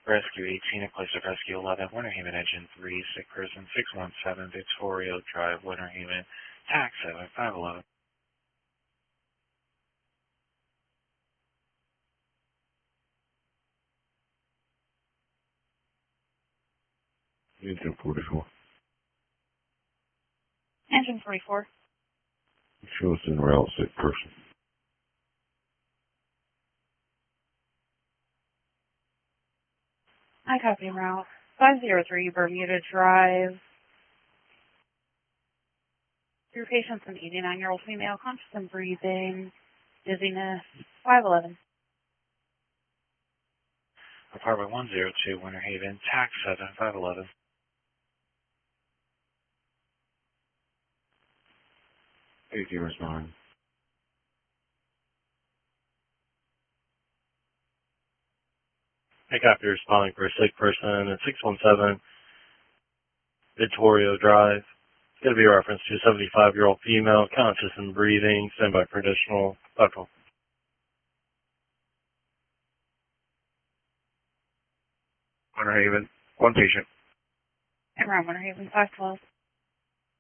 Rescue 18 in place of Rescue 11, Winter Haven Engine 3, sick person 617, Victoria Drive, Winter Haven, TAC 7511. Engine 44. Engine 44. Shows en route, sick person. I copy route. 503 Bermuda Drive. Your patient's an 89-year-old female, conscious and breathing, dizziness, 511. Apartment 102, Winter Haven, TAC 7511. AT responding. I copy responding for a sick person at 617 Victoria Drive. It's going to be a reference to a 75-year-old female, conscious and breathing, standby for additional buckle. Winter Haven, one patient. Around Winter Haven, 512.